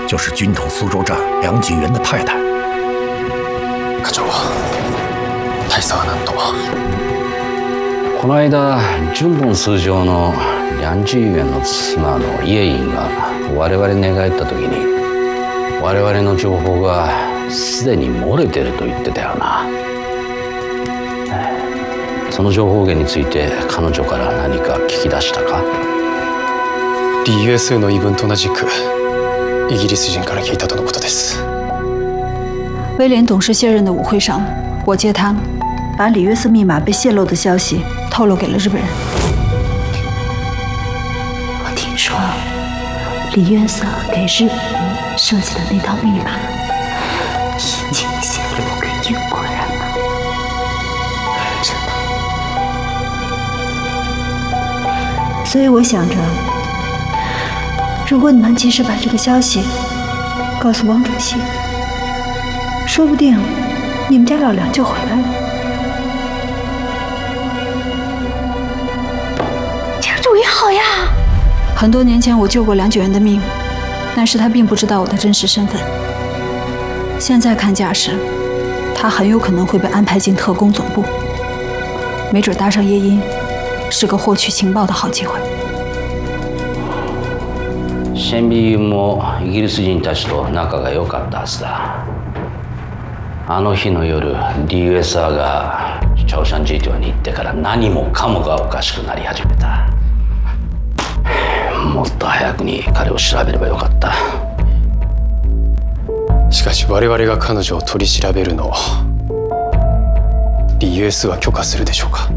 就是军统苏州站梁继元的太太。 課長、大佐は何と？ この間、順本通常の梁继元の妻の家院が我々に寝返った時に、我々の情報がすでに漏れてると言ってたよな。その情報源について彼女から何か聞き出したか？ 李约瑟の言い分と同じくイギリス人から聞いたとのことです。 威廉董事卸任的舞会上，我接他，把李约瑟密码被泄露的消息透露给了日本人。 我听说李约瑟给日本人设计的那套密码已经泄露给英国人了。真的。 所以我想着，如果你能及时把这个消息告诉汪主席，说不定你们家老梁就回来了。 这个主意好呀！ 很多年前我救过梁继元的命，但是他并不知道我的真实身份。现在看架势，他很有可能会被安排进特工总部，没准搭上夜莺，是个获取情报的好機会。 シェンビユもイギリス人たちと仲が良かったはずだ。あの日の夜、リュエサーがチャオシャンジー島に行ってから何もかもがおかしくなり始めた。もっと早くに彼を調べればよかった。 しかし我々が彼女を取り調べるのを李约瑟は許可するでしょうか？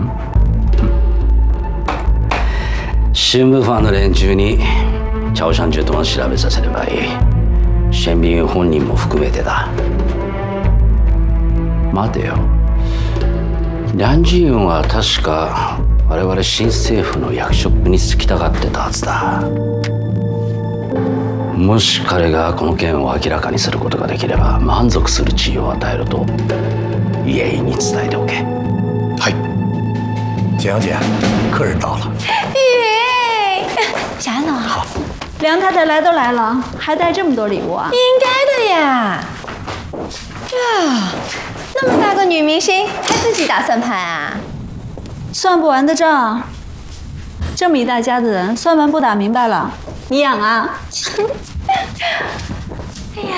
新聞ファンの連中にチャオシャンジュ島を調べさせればいい。シェンビユ本人も含めてだ。待てよ。梁继元は確か我々新政府の役職に就きたがってたはずだ。もし彼がこの件を明らかにすることができれば満足する地位を与えると家に伝えておけ。 はい。 简阳姐，客人到了。 啥呢？ 好， 梁太太来都来了，还带这么多礼物啊？ 应该的呀。呀，那么大个女明星还自己打算盘啊？ 算不完的账，这么一大家子人，算盘不打明白了，你养啊？ 哎呀，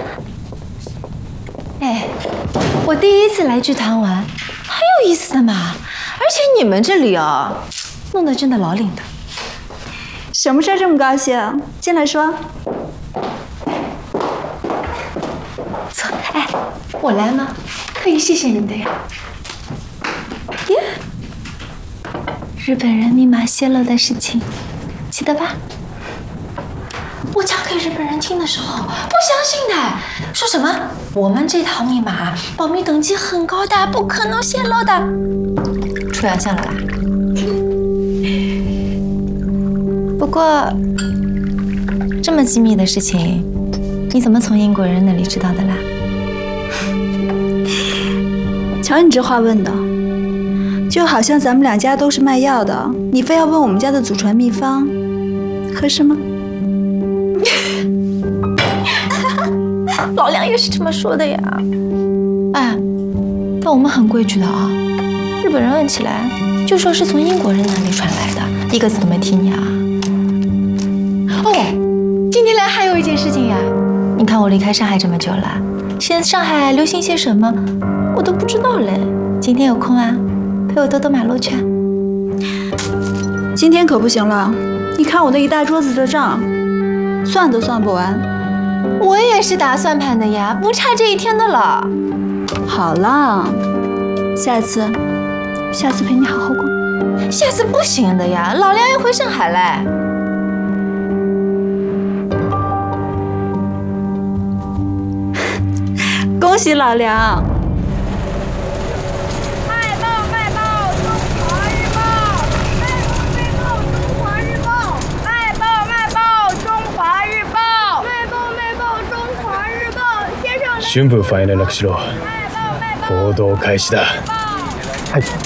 哎，我第一次来剧团玩，很有意思的嘛。而且你们这里啊，弄得真的老领的。 什么事这么高兴？进来说。 坐，哎，我来吗？可以谢谢你的呀。耶，日本人密码泄露的事情，记得吧？我讲给日本人听的时候，不相信的，说什么我们这套密码保密等级很高的，不可能泄露的，出洋相了吧？不过，这么机密的事情，你怎么从英国人那里知道的啦？ 瞧你这话问的，就好像咱们两家都是卖药的，你非要问我们家的祖传秘方，合适吗？ 老梁也是这么说的呀。哎，但我们很规矩的啊，日本人问起来就说是从英国人那里传来的，一个字都没提你啊。哦，今天来还有一件事情呀，你看我离开上海这么久了，现在上海流行些什么，我都不知道嘞。今天有空啊，陪我兜兜马路去。 今天可不行了，你看我那一大桌子的账，算都算不完。 我也是打算盘的呀，不差这一天的了。 好了，下次陪你好好逛。 下次不行的呀，老梁要回上海嘞。 恭喜老梁！ 卖报卖报，中华日报！卖报中华日报！卖报卖报，中华日报！卖报卖报，中華日報！先生。 春風ファンへ連絡しろ。報道開始だ。はい。